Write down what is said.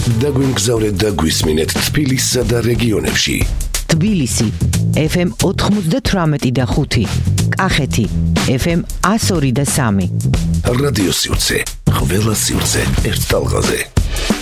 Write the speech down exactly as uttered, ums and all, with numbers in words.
დაგვიმგზავრეთ და გვისმინეთ თბილისსა და რეგიონებში. თბილისი ეფ ემ ოთხმოცდათვრამეტი და ხუთი, კახეთი ეფ ემ ათს ორი და სამი. რადიო სივრცე, ყველა სივრცე ერთ ტალღაზე.